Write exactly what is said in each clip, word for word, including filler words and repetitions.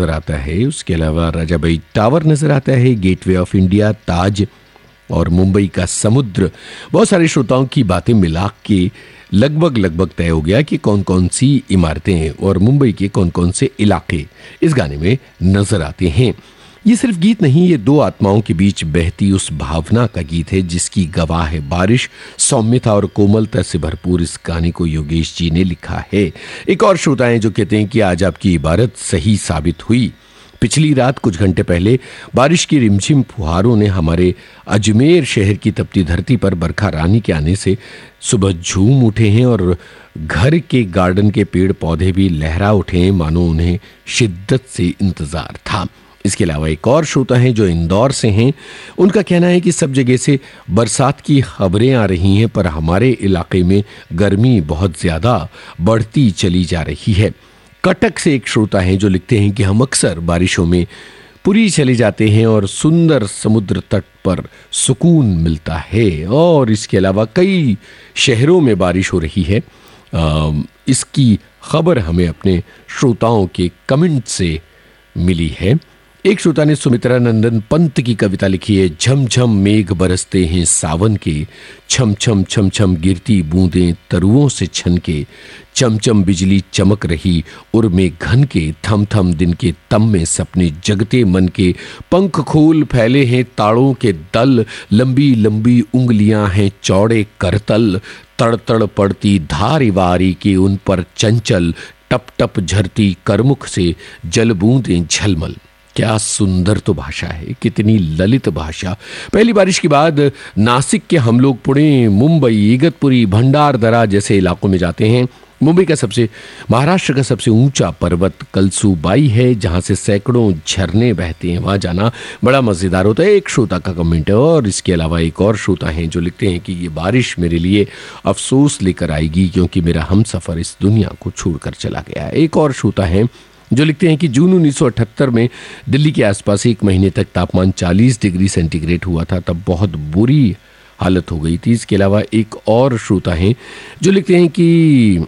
नजर आता है, उसके अलावा राजा भाई टावर नजर आता है, गेटवे ऑफ इंडिया, ताज और मुंबई का समुद्र। बहुत सारे श्रोताओं की बातें मिला के लगभग लगभग तय हो गया कि कौन कौन सी इमारतें और मुंबई के कौन कौन से इलाके इस गाने में नजर आते हैं। ये सिर्फ गीत नहीं, ये दो आत्माओं के बीच बहती उस भावना का गीत है जिसकी गवाह है बारिश। सौम्यता और कोमलता से भरपूर इस गाने को योगेश जी ने लिखा है। एक और श्रोता हैं जो कहते हैं कि आज आपकी इबारत सही साबित हुई। पिछली रात कुछ घंटे पहले बारिश की रिमझिम फुहारों ने हमारे अजमेर शहर की तपती धरती पर बरखा रानी के आने से सुबह झूम उठे हैं और घर के गार्डन के पेड़ पौधे भी लहरा उठे हैं, मानो उन्हें शिद्दत से इंतजार था। इसके अलावा एक और श्रोता हैं जो इंदौर से हैं। उनका कहना है कि सब जगह से बरसात की खबरें आ रही हैं, पर हमारे इलाके में गर्मी बहुत ज़्यादा बढ़ती चली जा रही है। कटक से एक श्रोता हैं जो लिखते हैं कि हम अक्सर बारिशों में पुरी चले जाते हैं और सुंदर समुद्र तट पर सुकून मिलता है। और इसके अलावा कई शहरों में बारिश हो रही है। आ, इसकी खबर हमें अपने श्रोताओं के कमेंट से मिली है। एक श्रोता ने सुमित्रा नंदन पंत की कविता लिखी है। झमझम मेघ बरसते हैं सावन के, छम छम छम छम गिरती बूंदें तरुओं से छन के, चमचम बिजली चमक रही उर में घन के, थम थम दिन के तम में सपने जगते मन के, पंख खोल फैले हैं ताड़ों के दल, लंबी लंबी उंगलियां हैं चौड़े करतल, तड़ तड़ पड़ती धारी वारी के उन पर चंचल, टप टप झरती करमुख से जल बूंदें झलमल। क्या सुंदर तो भाषा है, कितनी ललित भाषा। पहली बारिश के बाद नासिक के हम लोग पुणे, मुंबई, इगतपुरी, भंडारदरा जैसे इलाकों में जाते हैं। मुंबई का सबसे महाराष्ट्र का सबसे ऊंचा पर्वत कलसूबाई है, जहां से सैकड़ों झरने बहते हैं। वहां जाना बड़ा मजेदार होता है। एक श्रोता का कमेंट है। और इसके अलावा एक और श्रोता हैं जो लिखते हैं कि ये बारिश मेरे लिए अफसोस लेकर आएगी क्योंकि मेरा हमसफर इस दुनिया को छोड़कर चला गया है। एक और श्रोता हैं जो लिखते हैं कि जून उन्नीस सौ अठहत्तर में दिल्ली के आसपास एक महीने तक तापमान चालीस डिग्री सेंटीग्रेड हुआ था, तब बहुत बुरी हालत हो गई थी। इसके अलावा एक और श्रोता हैं जो लिखते हैं कि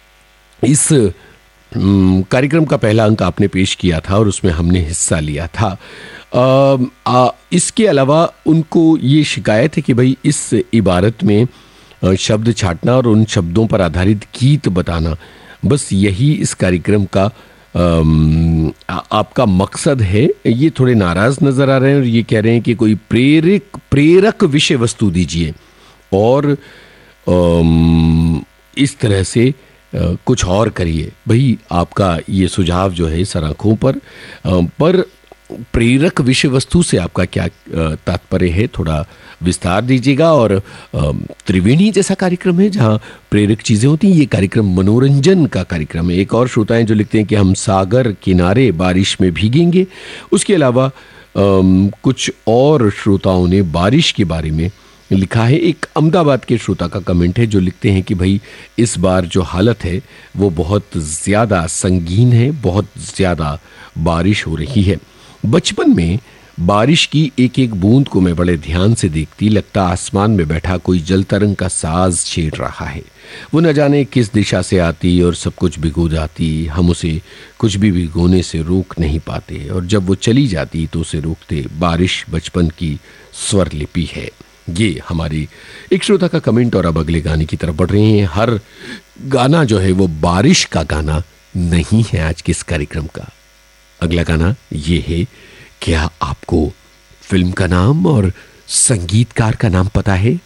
इस कार्यक्रम का पहला अंक आपने पेश किया था और उसमें हमने हिस्सा लिया था। आ, आ, इसके अलावा उनको ये शिकायत है कि भाई इस इबारत में शब्द छाटना और उन शब्दों पर आधारित गीत बताना, बस यही इस कार्यक्रम का आ, आपका मकसद है। ये थोड़े नाराज नजर आ रहे हैं और ये कह रहे हैं कि कोई प्रेरक प्रेरक विषय वस्तु दीजिए और इस तरह से कुछ और करिए। भाई आपका ये सुझाव जो है सराखों पर पर प्रेरक विषय वस्तु से आपका क्या तात्पर्य है, थोड़ा विस्तार दीजिएगा। और त्रिवेणी जैसा कार्यक्रम है जहां प्रेरक चीजें होती हैं, ये कार्यक्रम मनोरंजन का कार्यक्रम है। एक और श्रोता हैं जो लिखते हैं कि हम सागर किनारे बारिश में भीगेंगे। उसके अलावा कुछ और श्रोताओं ने बारिश के बारे में लिखा है। एक अहमदाबाद के श्रोता का कमेंट है जो लिखते हैं कि भाई इस बार जो हालत है वो बहुत ज़्यादा संगीन है, बहुत ज़्यादा बारिश हो रही है। बचपन में बारिश की एक एक बूंद को मैं बड़े ध्यान से देखती, लगता आसमान में बैठा कोई जल तरंग का साज छेड़ रहा है। वो न जाने किस दिशा से आती और सब कुछ भिगो जाती। हम उसे कुछ भी भिगोने से रोक नहीं पाते और जब वो चली जाती तो उसे रोकते। बारिश बचपन की स्वर लिपि है। ये हमारी एक श्रोता का कमेंट। और अब अगले गाने की तरफ बढ़ रहे हैं। हर गाना जो है वो बारिश का गाना नहीं है आज के इस कार्यक्रम का। अगला गाना ये है। क्या आपको फिल्म का नाम और संगीतकार का नाम पता है?